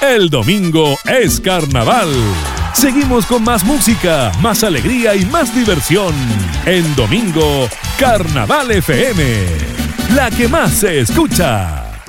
El domingo es carnaval. Seguimos con más música, más alegría y más diversión. En Domingo, Carnaval FM, la que más se escucha.